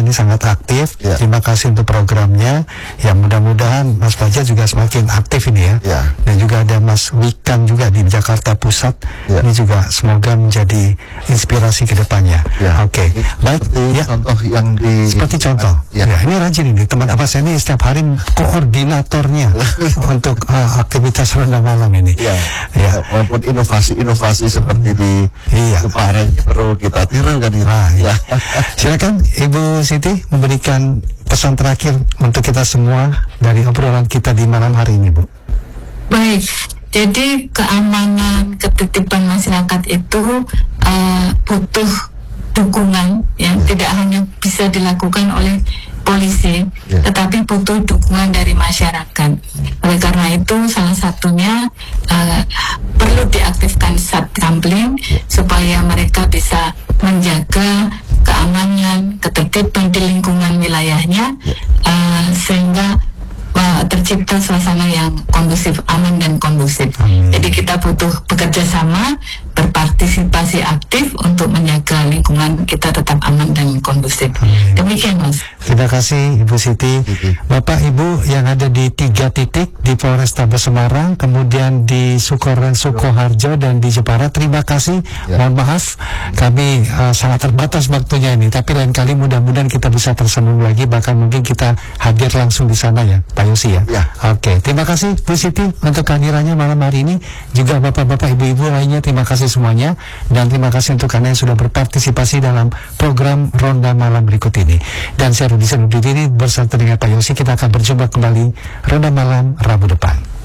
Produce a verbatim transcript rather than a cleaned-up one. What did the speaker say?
ini sangat aktif. Ya. Terima kasih untuk programnya. Ya mudah-mudahan Mas Fajar juga semakin aktif ini ya. Ya. Dan juga ada Mas Wikan juga di Jakarta Pusat. Ya. Ini juga semoga menjadi inspirasi ke depannya. Ya. Oke, baik. Seperti Ya. contoh yang di Seperti contoh. Ya. Ya, ini rajin ini teman-teman saya ini setiap hari koordinatornya untuk uh, aktivitas ronda malam ini. Ya. Ya. Walaupun inovasi-inovasi seperti di Iya. kemarin perlu kita tiru kan itu. Ah, Ya. iya. Silakan Ibu Siti memberikan pesan terakhir untuk kita semua dari obrolan kita di malam hari ini, Bu. Baik, jadi keamanan, ketertiban masyarakat itu uh, butuh dukungan, ya, tidak hanya bisa dilakukan oleh polisi, Ya. tetapi butuh dukungan dari masyarakat. Oleh karena itu, salah satunya uh, perlu diaktifkan Satkamling supaya mereka bisa menjaga keamanan, ketertiban di lingkungan wilayahnya, uh, sehingga uh, tercipta suasana yang kondusif, aman dan kondusif. Amin. Jadi kita butuh bekerja sama, berpartisipasi aktif untuk menjaga lingkungan kita tetap aman dan kondusif. Amin. Demikian, Mas. Terima kasih Ibu Siti. Bapak Ibu yang ada di tiga titik di Polrestabes Semarang, kemudian di Sukoren, Sukoharjo dan di Jepara, terima kasih. Ya. Mohon maaf kami uh, sangat terbatas waktunya ini, tapi lain kali mudah-mudahan kita bisa tersambung lagi, bahkan mungkin kita hadir langsung di sana ya, Pak Yosi ya. Ya. Oke, terima kasih Bu Siti untuk kehadirannya malam hari ini. Juga Bapak-bapak Ibu-ibu lainnya, terima kasih semuanya, dan terima kasih untuk Anda yang sudah berpartisipasi dalam program Ronda Malam berikut ini. Dan saya Rudi Sanudin bersama dengan Pak Yosi, kita akan berjumpa kembali Ronda Malam Rabu depan.